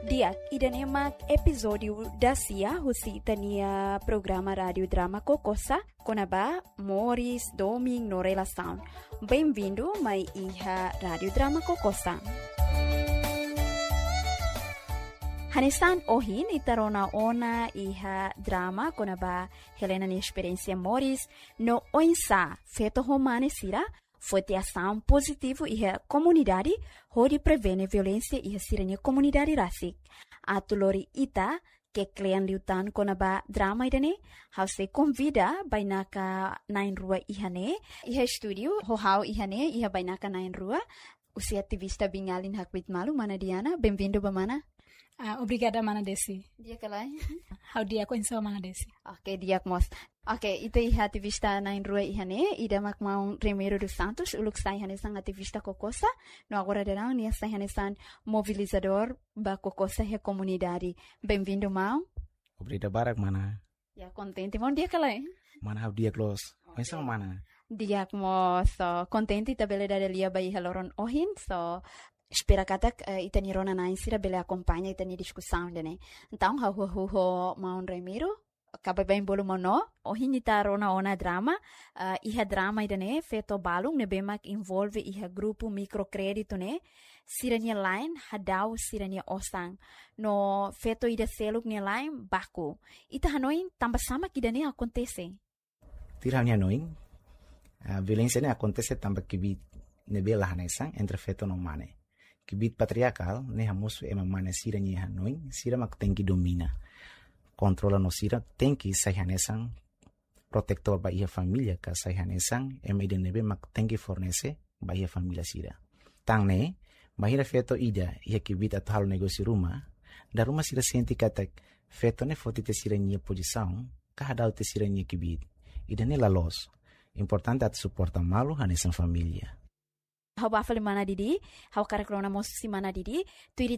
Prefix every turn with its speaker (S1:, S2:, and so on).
S1: Diak, idanemak episódio da CIA, husi tania programa Rádio Drama Kokosa, konaba Morris Doming no Relação. Bem-vindo, mai iha Rádio Drama Kokosa. Hanesan ohin itarona ona iha drama konaba Helena ni experiência Morris no oinsa feto romane sira foi ação positivo e a comunidade onde prevene violência e a sirene comunidade rasik. A tulori ita que klean liutan konaba drama idane, how se convida bainaka nain rua ihane, iha studio ho ihane iha bainaka nain rua. Usi ativista bingalin hakwit malu mana Diana, bem-vindo bamana.
S2: Obrigada, Mana Desi.
S1: Dia kalai.
S2: How dia ko insa Mana Desi.
S1: Okay, dia mos. Okay, ito iha ativista na rua ihane, ida makmaong Remiro dos Santos, uluk sa ihane sang ativista Kokosa, no agora derang niya sa ihane sang mobilizador ba Kokosa he comunidade. Bem-vindo, Mau.
S3: Obrigado, Barak, Mana.
S1: Ya, contente, mon dia kalai.
S3: Mana, how dia close. Insa Mana.
S1: Dia mo, so, contente tabele da delia ba iha loron ohin, so, espera katak itani rona na insira bele acompanha itani discussão dene. Então ho maun Remiro acaba bem bolo mono ohin ita rona ona drama iha drama idane feto balung ne bemak involve iha grupo microcrédito ne sirania line hadau sirania osang no feto ida seluk ne line baku ita hanoin tambah sama kidane acontece.
S3: Tiranya noin a violência ne acontece tambah kibit ne bela hanesang entre feto no mane. Kibit patriarcal, ne hamus ema mana sira ni hanoin, sira mak tenki domina. Controla no sira, tenki sayhanesang protector ba ia família, ka sayhanesang ema ida nebe mak tenki fornece ba ia família sira. Tang ne, mahira feto ida, ia kibit atal negócio rumah, da rumah sira senti katak, feto ne foti te sira nia posição, kahadau te sira nia kibit. Ida ne la los. Importante at suporta malu hanesang família.
S1: Hau bafali mana didi, hau karakrona mosu si mana didi, tu iri